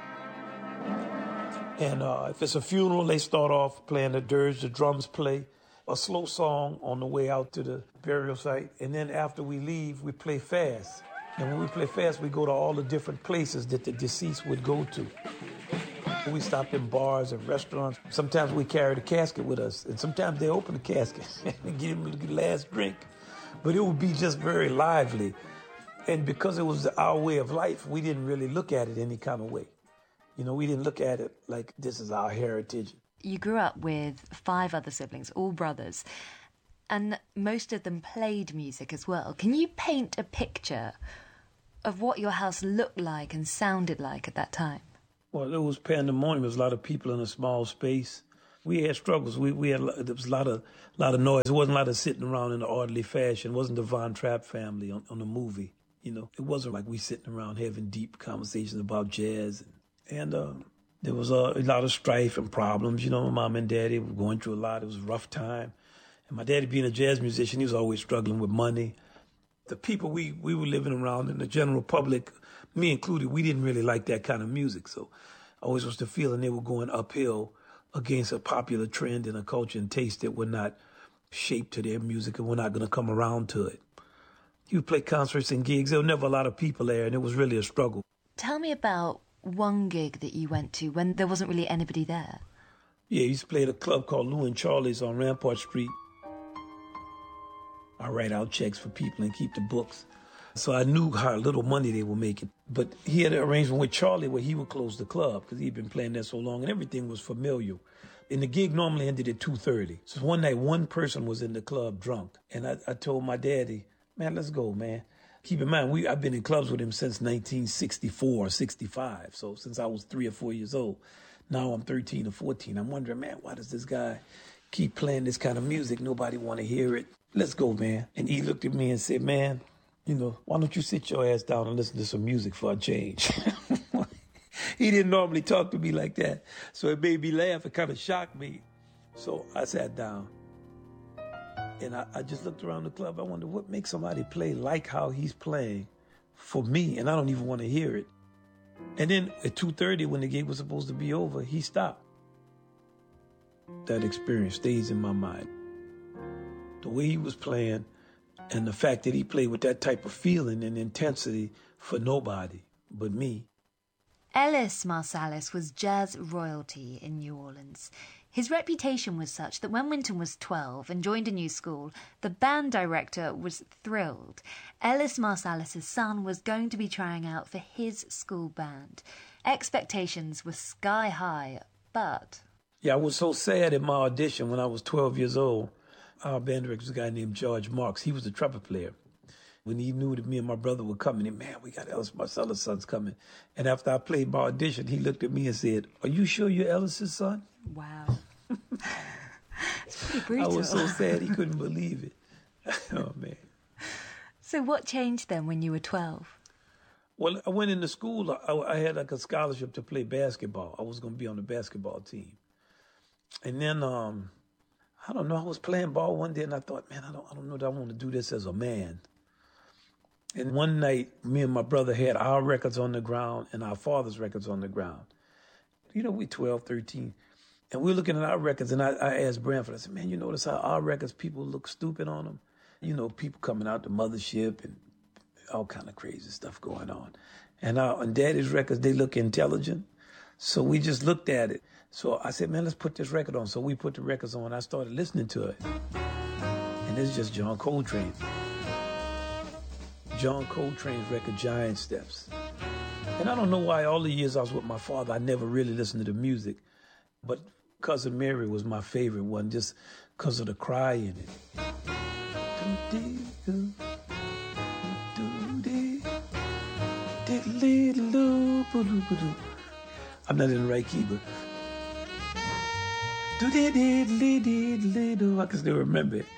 And uh, if it's a funeral, they start off playing the dirge, the drums play a slow song on the way out to the burial site. And then after we leave, we play fast. And when we play fast, we go to all the different places that the deceased would go to. We stopped in bars and restaurants. Sometimes we carried a casket with us, and sometimes they open the casket and give him the last drink. But it would be just very lively. And because it was our way of life, we didn't really look at it any kind of way. You know, we didn't look at it like this is our heritage. You grew up with five other siblings, all brothers, and most of them played music as well. Can you paint a picture of what your house looked like and sounded like at that time? Well, it was pandemonium. There was a lot of people in a small space. We had struggles. We we had there was a lot of lot of noise. It wasn't a lot of sitting around in an orderly fashion. It wasn't the Von Trapp family on, on the movie. You know, it wasn't like we sitting around having deep conversations about jazz. And, and uh, there was a, a lot of strife and problems. You know, my mom and daddy were going through a lot. It was a rough time. And my daddy being a jazz musician, he was always struggling with money. The people we, we were living around in the general public, me included, we didn't really like that kind of music. So I always was the feeling they were going uphill against a popular trend and a culture and taste that were not shaped to their music and we're not going to come around to it. You would play concerts and gigs. There were never a lot of people there, and it was really a struggle. Tell me about one gig that you went to when there wasn't really anybody there. Yeah, I used to play at a club called Lou and Charlie's on Rampart Street. I write out checks for people and keep the books. So I knew how little money they were making. But he had an arrangement with Charlie where he would close the club because he'd been playing there so long and everything was familiar. And the gig normally ended at two thirty. So one night, one person was in the club drunk. And I, I told my daddy, man, let's go, man. Keep in mind, we I've been in clubs with him since nineteen sixty-four or sixty-five. So since I was three or four years old. Now I'm thirteen or fourteen. I'm wondering, man, why does this guy keep playing this kind of music? Nobody want to hear it. Let's go, man. And he looked at me and said, man, you know, why don't you sit your ass down and listen to some music for a change? He didn't normally talk to me like that. So it made me laugh. It kind of shocked me. So I sat down. And I, I just looked around the club. I wondered what makes somebody play like how he's playing for me, and I don't even want to hear it. And then at two thirty, when the gig was supposed to be over, he stopped. That experience stays in my mind. The way he was playing and the fact that he played with that type of feeling and intensity for nobody but me. Ellis Marsalis was jazz royalty in New Orleans. His reputation was such that when Wynton was twelve and joined a new school, the band director was thrilled. Ellis Marsalis' son was going to be trying out for his school band. Expectations were sky high, but... Yeah, I was so sad at my audition when I was twelve years old. Our band director was a guy named George Marks. He was the trumpet player. When he knew that me and my brother were coming, and man, we got Ellis Marsalis' son's coming. And after I played my audition, he looked at me and said, are you sure you're Ellis's son? Wow. It's pretty brutal. I was so sad he couldn't believe it. Oh, man. So what changed then when you were twelve? Well, I went into school. I, I had like a scholarship to play basketball. I was going to be on the basketball team. And then, um, I don't know, I was playing ball one day and I thought, man, I don't, I don't know that I want to do this as a man. And one night, me and my brother had our records on the ground and our father's records on the ground. You know, we twelve, thirteen. And we were looking at our records, and I, I asked Branford, I said, man, you notice how our records, people look stupid on them? You know, people coming out the mothership and all kind of crazy stuff going on. And our, on Daddy's records, they look intelligent. So we just looked at it. So I said, man, let's put this record on. So we put the records on. I started listening to it. And it's just John Coltrane. John Coltrane's record, Giant Steps. And I don't know why all the years I was with my father, I never really listened to the music. But Cousin Mary was my favorite one, just because of the cry in it. I'm not in the right key, but I can still remember it.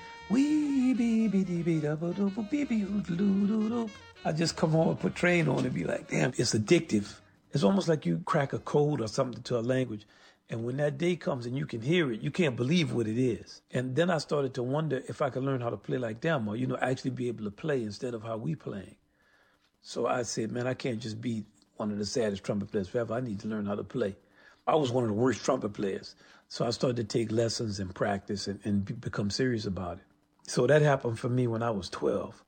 I just come home and put Train on and be like, damn, it's addictive. It's almost like you crack a code or something to a language. And when that day comes and you can hear it, you can't believe what it is. And then I started to wonder if I could learn how to play like them or, you know, actually be able to play instead of how we playing. So I said, man, I can't just be one of the saddest trumpet players forever. I need to learn how to play. I was one of the worst trumpet players. So I started to take lessons and practice and, and be, become serious about it. So that happened for me when I was twelve.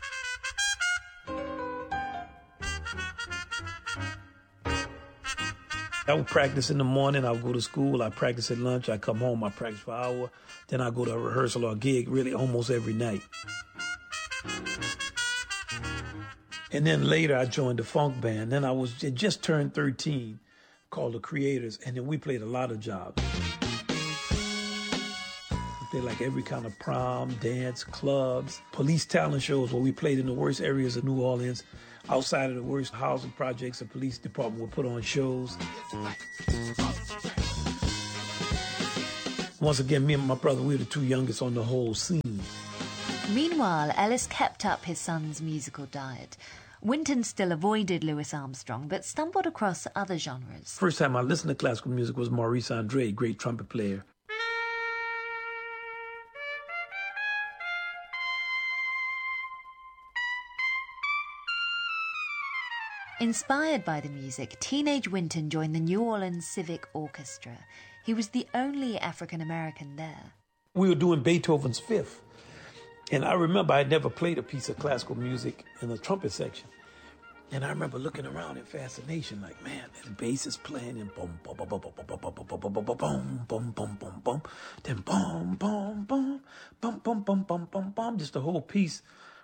I would practice in the morning. I would go to school. I practice at lunch. I come home. I practice for an hour. Then I go to a rehearsal or a gig really almost every night. And then later I joined the funk band. Then I was just turned thirteen. called The Creators, and then we played a lot of jobs. We played like every kind of prom, dance, clubs, police talent shows where we played in the worst areas of New Orleans. Outside of the worst housing projects, the police department would put on shows. Once again, me and my brother, we were the two youngest on the whole scene. Meanwhile, Ellis kept up his son's musical diet. Wynton still avoided Louis Armstrong, but stumbled across other genres. First time I listened to classical music was Maurice Andre, great trumpet player. Inspired by the music, teenage Wynton joined the New Orleans Civic Orchestra. He was the only African-American there. We were doing Beethoven's Fifth. And I remember I had never played a piece of classical music in the trumpet section. And I remember looking around in fascination, like, man, the bass is playing and boom, boom, boom, boom, boom, boom, boom, boom, boom, boom, boom, boom, boom, boom, then boom, boom, boom, boom, boom, boom, boom, boom, boom, just the whole piece.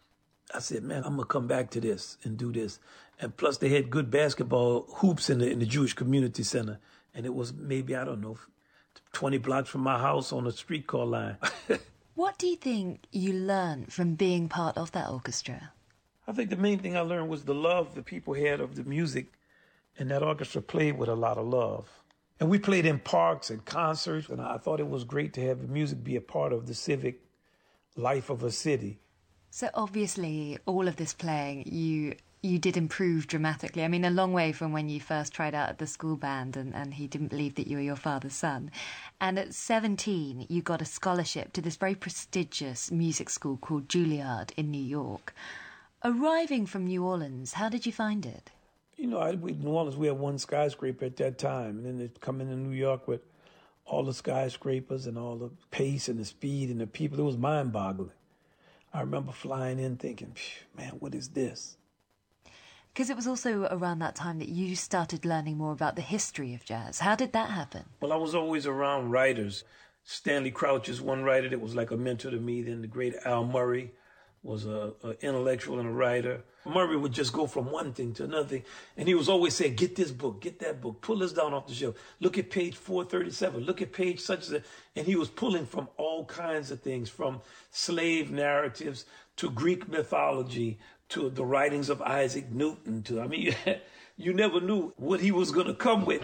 I said, man, I'm gonna come back to this and do this. And plus, they had good basketball hoops in the in the Jewish Community Center, and it was maybe I don't know, twenty blocks from my house on a streetcar line. What do you think you learned from being part of that orchestra? I think the main thing I learned was the love the people had of the music, and that orchestra played with a lot of love. And we played in parks and concerts, and I thought it was great to have the music be a part of the civic life of a city. So obviously, all of this playing, you you did improve dramatically. I mean, a long way from when you first tried out at the school band and, and he didn't believe that you were your father's son. And at seventeen, you got a scholarship to this very prestigious music school called Juilliard in New York. Arriving from New Orleans, how did you find it? You know, I, we, New Orleans, we had one skyscraper at that time. And then they come into New York with all the skyscrapers and all the pace and the speed and the people. It was mind-boggling. I remember flying in thinking, man, what is this? Because it was also around that time that you started learning more about the history of jazz. How did that happen? Well, I was always around writers. Stanley Crouch is one writer that was like a mentor to me. Then the great Al Murray was a, a intellectual and a writer. Murray would just go from one thing to another thing. And he was always saying, get this book, get that book, pull this down off the shelf. Look at page four thirty-seven, look at page such as that. And he was pulling from all kinds of things, from slave narratives to Greek mythology to the writings of Isaac Newton. To I mean, you never knew what he was going to come with.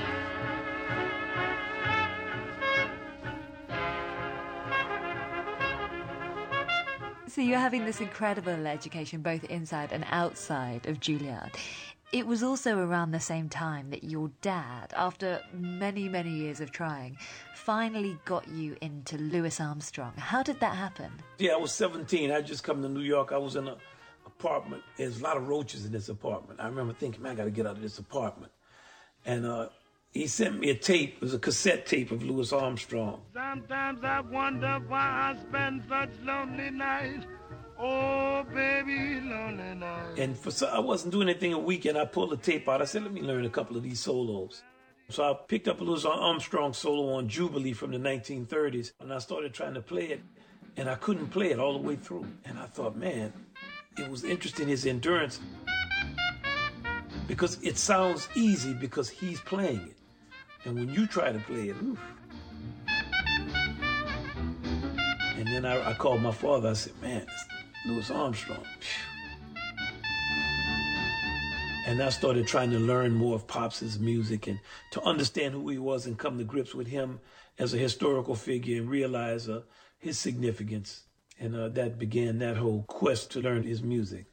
So you're having this incredible education both inside and outside of Juilliard. It was also around the same time that your dad, after many, many years of trying, finally got you into Louis Armstrong. How did that happen? Yeah, I was seventeen. I just come to New York. I was in an apartment. There's a lot of roaches in this apartment. I remember thinking, man, I got to get out of this apartment. And uh, he sent me a tape. It was a cassette tape of Louis Armstrong. Sometimes I wonder why I spend such lonely nights. Oh, baby, lonely nights. And for so I wasn't doing anything a weekend. I pulled the tape out. I said, let me learn a couple of these solos. So I picked up a Louis Armstrong solo on Jubilee from the nineteen thirties, and I started trying to play it, and I couldn't play it all the way through. And I thought, man, it was interesting, his endurance, because it sounds easy because he's playing it. And when you try to play it, oof. And then I, I called my father. I said, man, it's Louis Armstrong. And I started trying to learn more of Pops' music and to understand who he was and come to grips with him as a historical figure and realize uh, his significance. And uh, that began that whole quest to learn his music.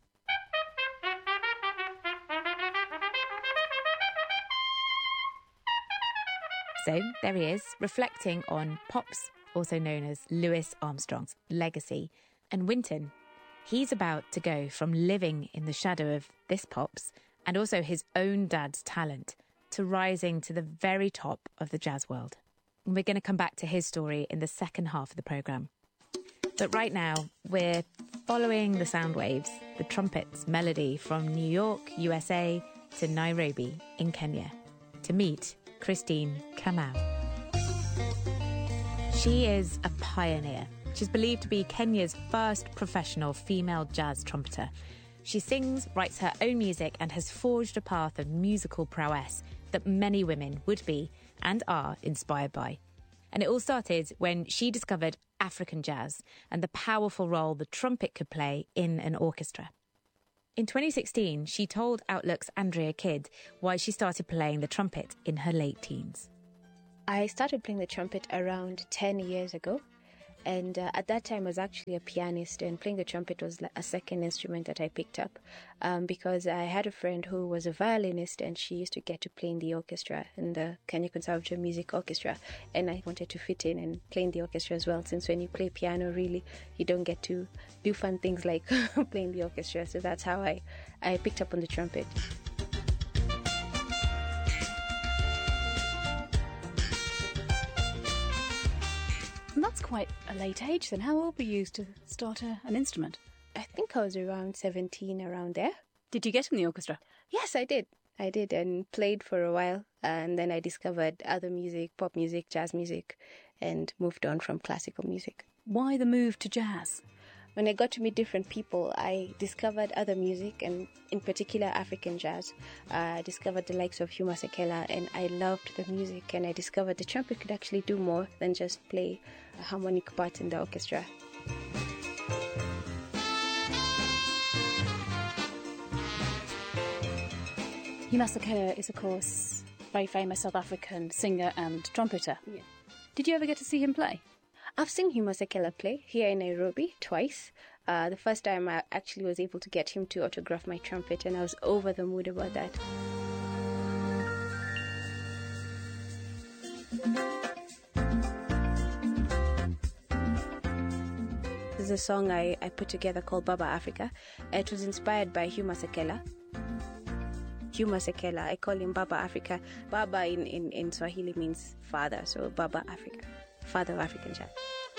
So there he is, reflecting on Pops, also known as Louis Armstrong's legacy. And Wynton, he's about to go from living in the shadow of this Pops and also his own dad's talent to rising to the very top of the jazz world. And we're going to come back to his story in the second half of the programme. But right now, we're following the sound waves, the trumpet's melody from New York, U S A, to Nairobi in Kenya to meet Christine Kamau. She is a pioneer. She's believed to be Kenya's first professional female jazz trumpeter. She sings, writes her own music, and has forged a path of musical prowess that many women would be and are inspired by. And it all started when she discovered African jazz and the powerful role the trumpet could play in an orchestra. In twenty sixteen, she told Outlook's Andrea Kidd why she started playing the trumpet in her late teens. I started playing the trumpet around ten years ago. And uh, at that time, I was actually a pianist, and playing the trumpet was a second instrument that I picked up um, because I had a friend who was a violinist, and she used to get to play in the orchestra, in the Kenya Conservatory Music Orchestra. And I wanted to fit in and play in the orchestra as well, since when you play piano, really, you don't get to do fun things like playing the orchestra. So that's how I, I picked up on the trumpet. That's quite a late age then. How old were you to start a, an instrument? I think I was around seventeen, around there. Did you get in the orchestra? Yes, I did. I did and played for a while. And then I discovered other music, pop music, jazz music, and moved on from classical music. Why the move to jazz? When I got to meet different people, I discovered other music, and in particular African jazz. Uh, I discovered the likes of Hugh Masekela, and I loved the music, and I discovered the trumpet could actually do more than just play a harmonic part in the orchestra. Hugh Masekela is, of course, a very famous South African singer and trumpeter. Yeah. Did you ever get to see him play? I've seen Hugh Masekela play here in Nairobi twice. Uh, the first time I actually was able to get him to autograph my trumpet, and I was over the mood about that. There's a song I, I put together called Baba Africa. It was inspired by Hugh Masekela. Hugh Masekela, I call him Baba Africa. Baba in, in, in Swahili means father, so Baba Africa, father of African jazz.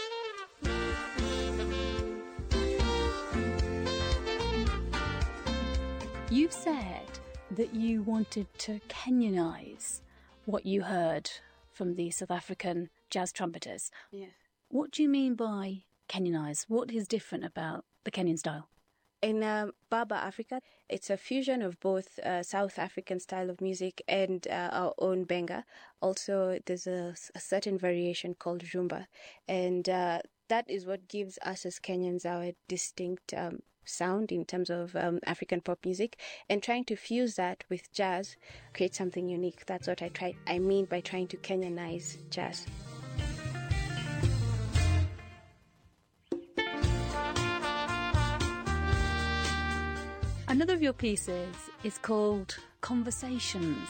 You've said that you wanted to Kenyanize what you heard from the South African jazz trumpeters. Yeah. What do you mean by Kenyanize? What is different about the Kenyan style? In um, Baba Africa, it's a fusion of both uh, South African style of music and uh, our own benga. Also, there's a, a certain variation called rumba, and uh, that is what gives us as Kenyans our distinct um, sound in terms of um, African pop music, and trying to fuse that with jazz, create something unique. That's what I try. I mean by trying to Kenyanize jazz. Another of your pieces is called Conversations.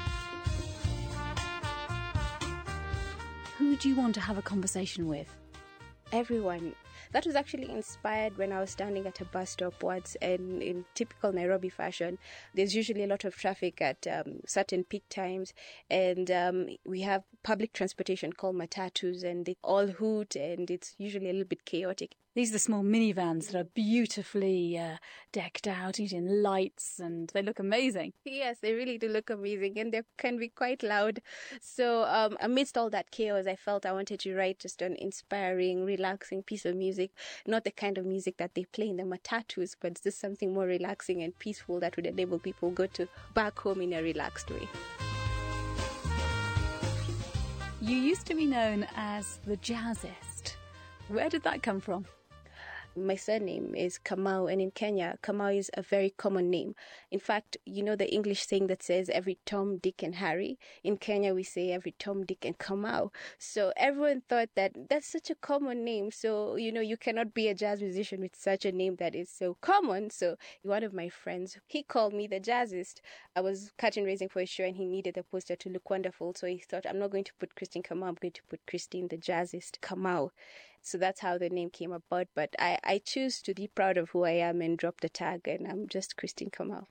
Who do you want to have a conversation with? Everyone. That was actually inspired when I was standing at a bus stop once, and in typical Nairobi fashion, there's usually a lot of traffic at um, certain peak times, and um, we have public transportation called matatus, and they all hoot, and it's usually a little bit chaotic. These are the small minivans that are beautifully uh, decked out, using lights, and they look amazing. Yes, they really do look amazing, and they can be quite loud. So um, amidst all that chaos, I felt I wanted to write just an inspiring, relaxing piece of music, not the kind of music that they play in the matatus, but just something more relaxing and peaceful that would enable people to go to back home in a relaxed way. You used to be known as the Jazzist. Where did that come from? My surname is Kamau, and in Kenya, Kamau is a very common name. In fact, you know the English saying that says every Tom, Dick, and Harry? In Kenya, we say every Tom, Dick, and Kamau. So everyone thought that that's such a common name. So, you know, you cannot be a jazz musician with such a name that is so common. So one of my friends, he called me the Jazzist. I was curtain raising for a show, and he needed the poster to look wonderful. So he thought, I'm not going to put Christine Kamau, I'm going to put Christine the Jazzist Kamau. So that's how the name came about. But I, I choose to be proud of who I am and drop the tag, and I'm just Christine Kamau.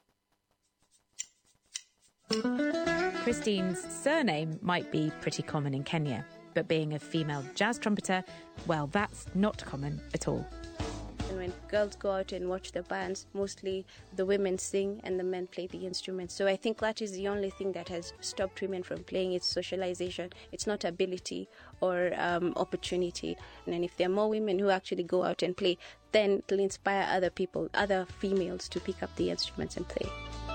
Christine's surname might be pretty common in Kenya, but being a female jazz trumpeter, well, that's not common at all. And when girls go out and watch the bands, mostly the women sing and the men play the instruments. So I think that is the only thing that has stopped women from playing. It's socialization. It's not ability or um, opportunity. And then if there are more women who actually go out and play, then it'll inspire other people, other females to pick up the instruments and play.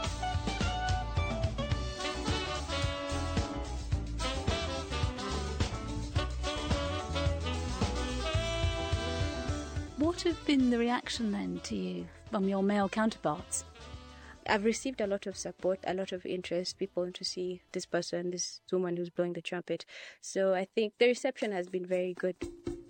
What have been the reaction then to you from your male counterparts? I've received a lot of support, a lot of interest. People want to see this person, this woman who's blowing the trumpet. So I think the reception has been very good.